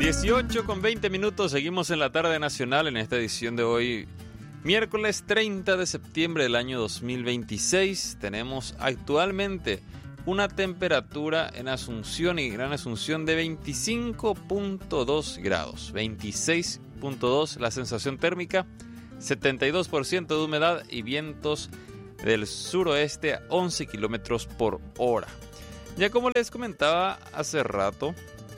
18:20, seguimos en la tarde nacional en esta edición de hoy, miércoles 30 de septiembre del año 2026. Tenemos actualmente una temperatura en Asunción y Gran Asunción de 25.2 grados, 26.2 la sensación térmica, 72% de humedad y vientos del suroeste a 11 kilómetros por hora. Ya como les comentaba hace rato,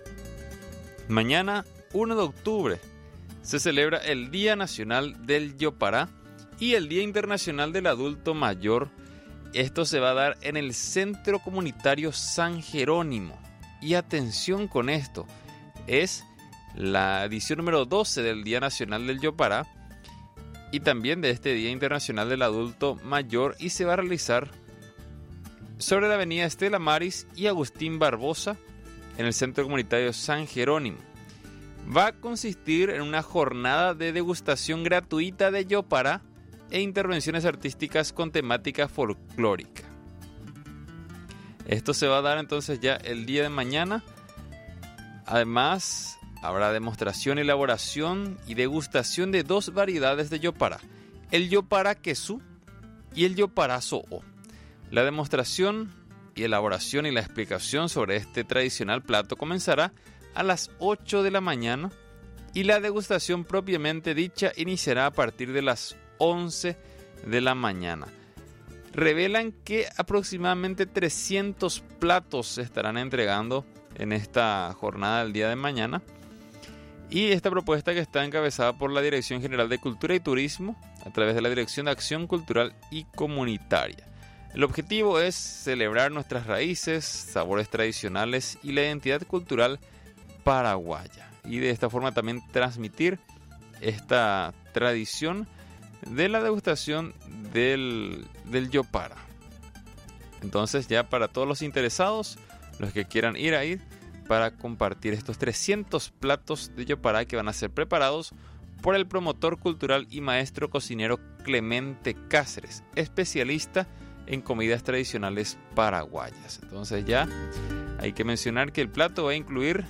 mañana 1 de octubre se celebra el Día Nacional del Yopará y el Día Internacional del Adulto Mayor. Esto se va a dar en el Centro Comunitario San Jerónimo. Y atención con esto, es la edición número 12 del Día Nacional del Yopará y también de este Día Internacional del Adulto Mayor, y se va a realizar sobre la avenida Estela Maris y Agustín Barbosa en el Centro Comunitario San Jerónimo. Va a consistir en una jornada de degustación gratuita de yopará e intervenciones artísticas con temática folclórica. Esto se va a dar entonces ya el día de mañana. Además, habrá demostración, elaboración y degustación de dos variedades de yopará: el yopará quesú y el yopará so'o. La demostración y elaboración y la explicación sobre este tradicional plato comenzará a las 8 de la mañana y la degustación propiamente dicha iniciará a partir de las 11 de la mañana. Revelan que aproximadamente 300 platos se estarán entregando en esta jornada del día de mañana, y esta propuesta que está encabezada por la Dirección General de Cultura y Turismo a través de la Dirección de Acción Cultural y Comunitaria. El objetivo es celebrar nuestras raíces, sabores tradicionales y la identidad cultural paraguaya, y de esta forma también transmitir esta tradición de la degustación del yopará. Entonces, ya para todos los interesados, los que quieran ir ahí para compartir estos 300 platos de yopará que van a ser preparados por el promotor cultural y maestro cocinero Clemente Cáceres, especialista en comidas tradicionales paraguayas. Entonces ya hay que mencionar que el plato va a incluir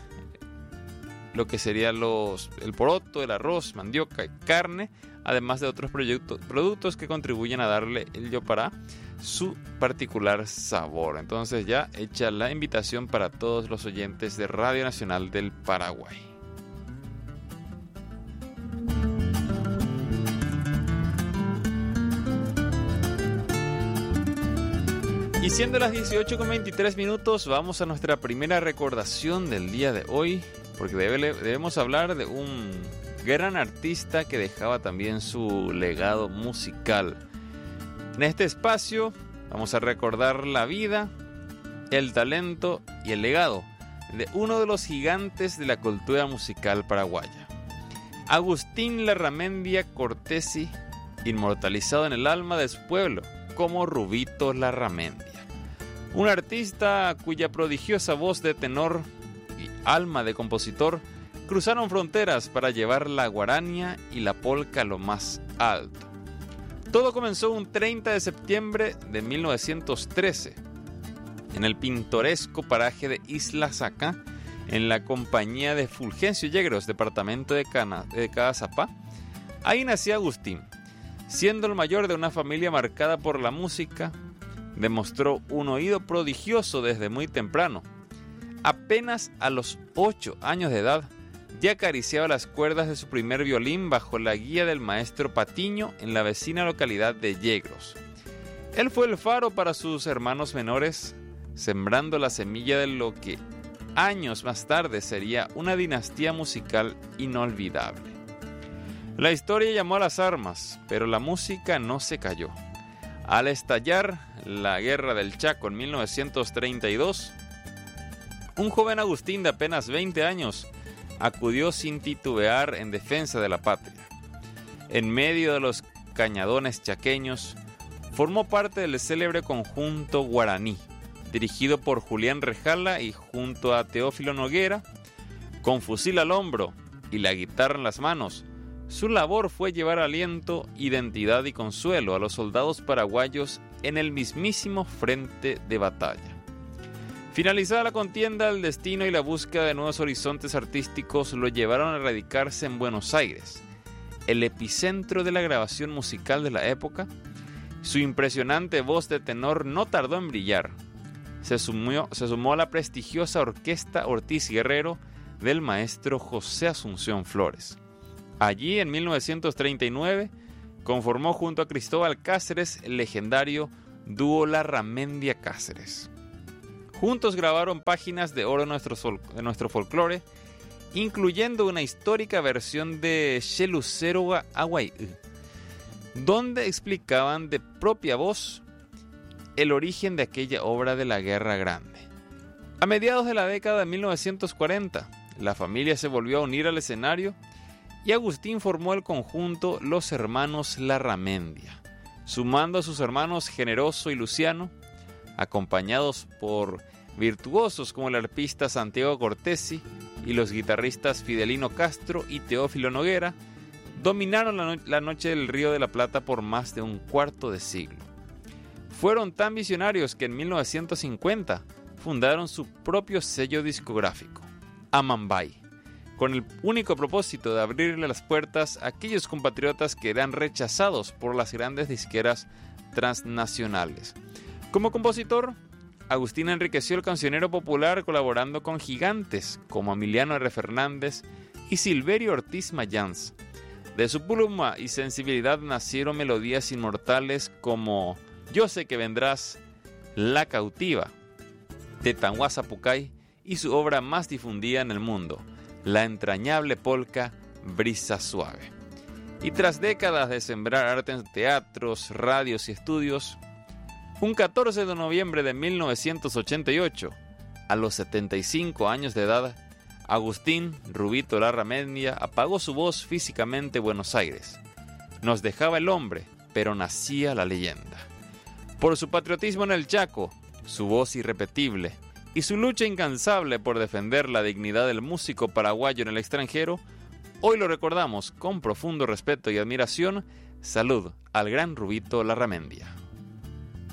lo que sería el poroto, el arroz, mandioca y carne, además de otros productos que contribuyen a darle el yopará su particular sabor. Entonces ya hecha la invitación para todos los oyentes de Radio Nacional del Paraguay. Y siendo las 18:23, vamos a nuestra primera recordación del día de hoy, porque debemos hablar de un gran artista que dejaba también su legado musical. En este espacio vamos a recordar la vida, el talento y el legado de uno de los gigantes de la cultura musical paraguaya, Agustín Larramendia Cortesi, inmortalizado en el alma de su pueblo como Rubito Larramendia. Un artista cuya prodigiosa voz de tenor y alma de compositor cruzaron fronteras para llevar la guarania y la polca a lo más alto. Todo comenzó un 30 de septiembre de 1913 en el pintoresco paraje de Isla Sacá, en la compañía de Fulgencio Yegros, departamento de Cazapá. Ahí nació Agustín. Siendo el mayor de una familia marcada por la música, demostró un oído prodigioso desde muy temprano. Apenas a los 8 años de edad, ya acariciaba las cuerdas de su primer violín bajo la guía del maestro Patiño en la vecina localidad de Yegros. Él fue el faro para sus hermanos menores, sembrando la semilla de lo que años más tarde sería una dinastía musical inolvidable. La historia llamó a las armas, pero la música no se cayó. Al estallar la Guerra del Chaco en 1932, un joven Agustín de apenas 20 años acudió sin titubear en defensa de la patria. En medio de los cañadones chaqueños, formó parte del célebre conjunto Guaraní, dirigido por Julián Rejala, y junto a Teófilo Noguera, con fusil al hombro y la guitarra en las manos, su labor fue llevar aliento, identidad y consuelo a los soldados paraguayos en el mismísimo frente de batalla. Finalizada la contienda, el destino y la búsqueda de nuevos horizontes artísticos lo llevaron a radicarse en Buenos Aires, el epicentro de la grabación musical de la época. Su impresionante voz de tenor no tardó en brillar. Se sumó a la prestigiosa orquesta Ortiz Guerrero del maestro José Asunción Flores. Allí, en 1939, conformó junto a Cristóbal Cáceres el legendario dúo Larramendia Cáceres. Juntos grabaron páginas de oro de nuestro folclore, incluyendo una histórica versión de Cheluceroa Aguay, donde explicaban de propia voz el origen de aquella obra de la Guerra Grande. A mediados de la década de 1940, la familia se volvió a unir al escenario y Agustín formó el conjunto Los Hermanos Larramendia, sumando a sus hermanos Generoso y Luciano, acompañados por virtuosos como el arpista Santiago Cortesi y los guitarristas Fidelino Castro y Teófilo Noguera. Dominaron la noche del Río de la Plata por más de un cuarto de siglo. Fueron tan visionarios que en 1950 fundaron su propio sello discográfico, Amambay, con el único propósito de abrirle las puertas a aquellos compatriotas que eran rechazados por las grandes disqueras transnacionales. Como compositor, Agustín enriqueció el cancionero popular colaborando con gigantes como Emiliano R. Fernández y Silverio Ortiz Mayans. De su pluma y sensibilidad nacieron melodías inmortales como Yo sé que vendrás, La cautiva, Tetanguá Pucay y su obra más difundida en el mundo, la entrañable polca Brisa Suave. Y tras décadas de sembrar arte en teatros, radios y estudios, un 14 de noviembre de 1988, a los 75 años de edad, Agustín Rubito Larramendia apagó su voz físicamente en Buenos Aires. Nos dejaba el hombre, pero nacía la leyenda. Por su patriotismo en el Chaco, su voz irrepetible y su lucha incansable por defender la dignidad del músico paraguayo en el extranjero, hoy lo recordamos con profundo respeto y admiración. Salud al gran Rubito Larramendia.